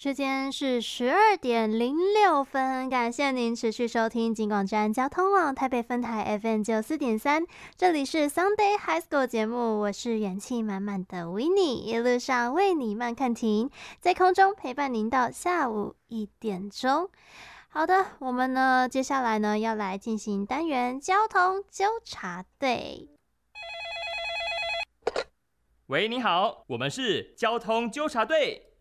时间是12:06，感谢您持续收听警广站交通网台北分台 FM94.3，这里是 Sunday High School 节目，我是元气满满的 Winnie， 一路上为你慢看停，在空中陪伴您到下午1点钟。好的，我们呢接下来呢要来进行单元交通纠察队。 喂，你好，我们是交通纠察队。